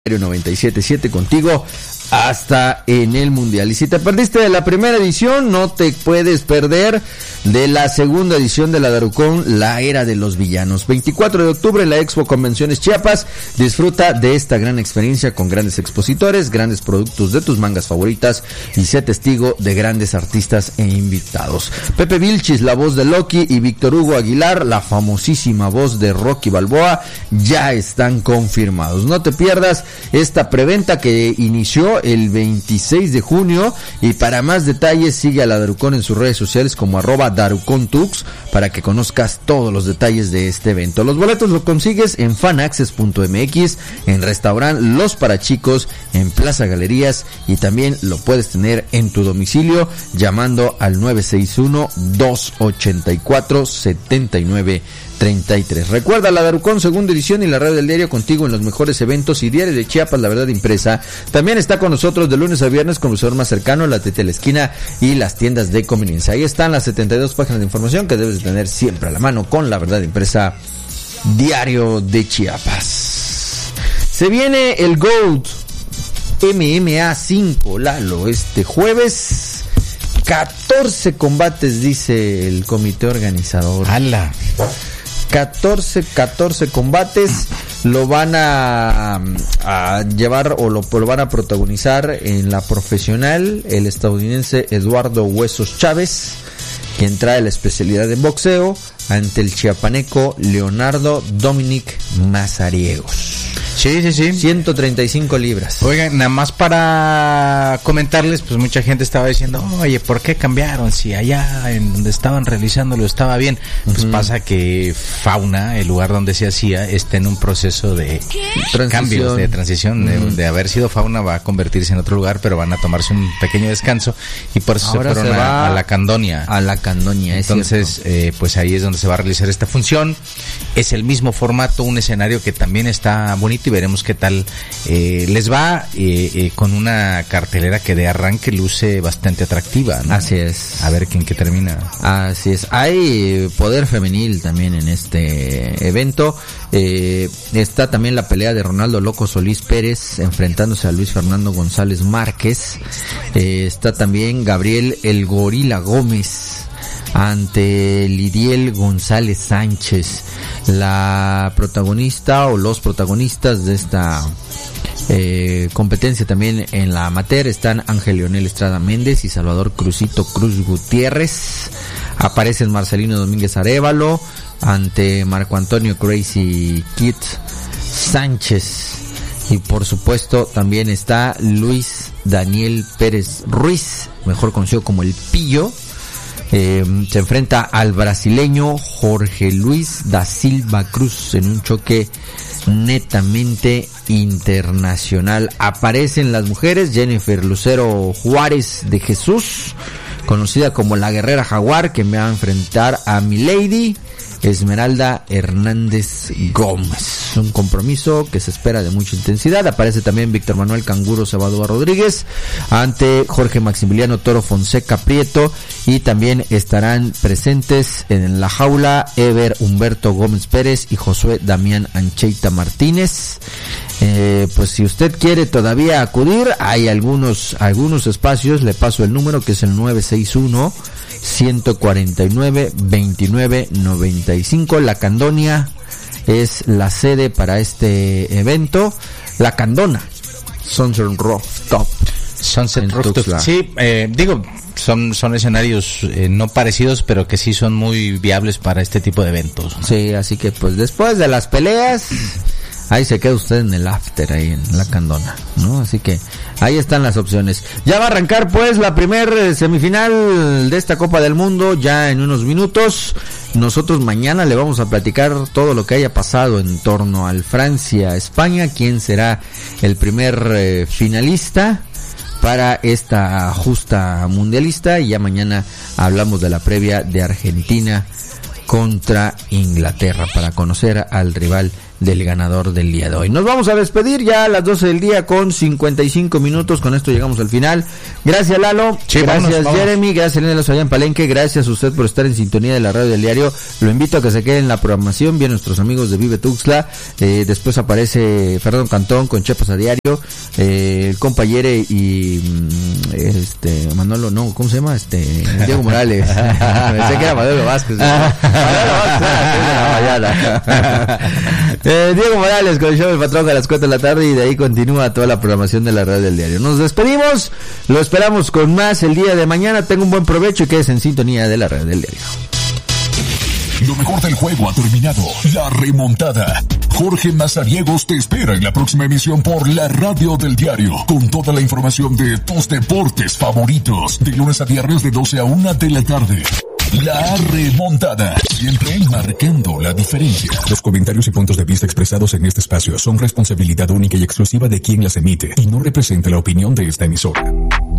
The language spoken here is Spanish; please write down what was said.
97.7 contigo hasta en el Mundial. Y si te perdiste de la primera edición, no te puedes perder de la segunda edición de la Darucón, la era de los villanos. 24 de octubre en la Expo Convenciones Chiapas. Disfruta de esta gran experiencia con grandes expositores, grandes productos de tus mangas favoritas y sé testigo de grandes artistas e invitados. Pepe Vilchis, la voz de Loki, y Víctor Hugo Aguilar, la famosísima voz de Rocky Balboa, ya están confirmados. No te pierdas esta preventa que inició el 26 de junio y para más detalles sigue a la Darucón en sus redes sociales como @DaruconTux para que conozcas todos los detalles de este evento. Los boletos los consigues en fanaccess.mx, en restaurante Los Parachicos, en Plaza Galerías y también lo puedes tener en tu domicilio llamando al 961-284-7933. Recuerda la Darucón segunda edición y la radio del diario contigo en los mejores eventos y diario de Chiapas, la verdad impresa. También está con nosotros de lunes a viernes con el profesor más cercano, la Tete de la Esquina y las tiendas de conveniencia. Ahí están las 72 páginas de información que debes de tener siempre a la mano con la verdad impresa, diario de Chiapas. Se viene el GOAT MMA 5, Lalo, este jueves. 14 combates, dice el comité organizador. ¡Hala! 14 combates lo van a llevar o lo van a protagonizar en la profesional el estadounidense Eduardo Huesos Chávez, quien trae la especialidad en boxeo, ante el chiapaneco Leonardo Dominic Mazariegos. Sí. 135 libras. Oigan, nada más para comentarles, pues mucha gente estaba diciendo, oye, ¿por qué cambiaron? Si allá en donde estaban realizándolo estaba bien. Pues pasa que Fauna, el lugar donde se hacía, está en un proceso de cambios, de transición. De haber sido Fauna va a convertirse en otro lugar, pero van a tomarse un pequeño descanso y por eso ahora se fueron a la Candonia. A la Candonia, entonces, pues ahí es donde se va a realizar esta función. Es el mismo formato, un escenario que también está bonito y veremos qué tal les va con una cartelera que de arranque luce bastante atractiva, ¿no? Así es. A ver en qué termina. Así es. Hay poder femenil también en este evento. Está también la pelea de Ronaldo Loco Solís Pérez enfrentándose a Luis Fernando González Márquez. Está también Gabriel El Gorila Gómez ante Lidiel González Sánchez. La protagonista o los protagonistas de esta competencia también en la amateur están Ángel Leonel Estrada Méndez y Salvador Cruzito Cruz Gutiérrez. Aparecen Marcelino Domínguez Arévalo ante Marco Antonio Crazy Kid Sánchez. Y por supuesto también está Luis Daniel Pérez Ruiz, mejor conocido como El Pillo. Se enfrenta al brasileño Jorge Luis da Silva Cruz en un choque netamente internacional. Aparecen las mujeres, Jennifer Lucero Juárez de Jesús, conocida como la Guerrera Jaguar, que me va a enfrentar a Milady Esmeralda Hernández Gómez. Un compromiso que se espera de mucha intensidad. Aparece también Víctor Manuel Canguro Cebadúa Rodríguez ante Jorge Maximiliano Toro Fonseca Prieto, y también estarán presentes en la jaula Ever Humberto Gómez Pérez y Josué Damián Ancheita Martínez. Pues si usted quiere todavía acudir, hay algunos espacios. Le paso el número, que es el 961-149-2995. La Candonia es la sede para este evento. La Candona, Sunset Rooftop. Sunset Rooftop. Sí, son escenarios no parecidos, pero que sí son muy viables para este tipo de eventos, ¿no? Sí, así que pues después de las peleas, ahí se queda usted en el after, ahí en la Candona, ¿no? Así que ahí están las opciones. Ya va a arrancar pues la primer semifinal de esta Copa del Mundo ya en unos minutos. Nosotros mañana le vamos a platicar todo lo que haya pasado en torno al Francia-España, quién será el primer finalista para esta justa mundialista, y ya mañana hablamos de la previa de Argentina contra Inglaterra para conocer al rival del ganador del día de hoy. Nos vamos a despedir ya a las 12 del día con 55 minutos. Con esto llegamos al final. Gracias, Lalo. Sí, gracias, vámonos. Jeremy. Gracias, Elena de los allá en Palenque. Gracias a usted por estar en sintonía de la radio del diario. Lo invito a que se quede en la programación. Bien, nuestros amigos de Vive Tuxtla. Después aparece Fernando Cantón con Chiapas a Diario. El compa Yere y Manolo, no, ¿cómo se llama? Diego Morales. Pensé que era Manolo Vázquez. Diego Morales con el show del patrón a las 4 de la tarde, y de ahí continúa toda la programación de la radio del diario. Nos despedimos, lo esperamos con más el día de mañana. Tenga un buen provecho y quédese en sintonía de la radio del diario. Lo mejor del juego ha terminado. La remontada. Jorge Mazariegos te espera en la próxima emisión por la radio del diario, con toda la información de tus deportes favoritos, de lunes a viernes de 12 a 1 de la tarde. La remontada, siempre marcando la diferencia. Los comentarios y puntos de vista expresados en este espacio son responsabilidad única y exclusiva de quien las emite y no representa la opinión de esta emisora.